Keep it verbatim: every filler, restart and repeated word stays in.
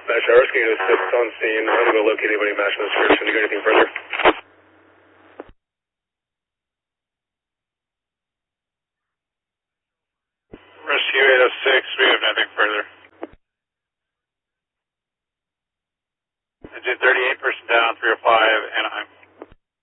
Dispatch, I was going to assist on scene. I'm going to go locate anybody matching the description. Do you got anything further? Rescue eight oh six, we have nothing further. Engine thirty-eight, person down, three oh five, Anaheim.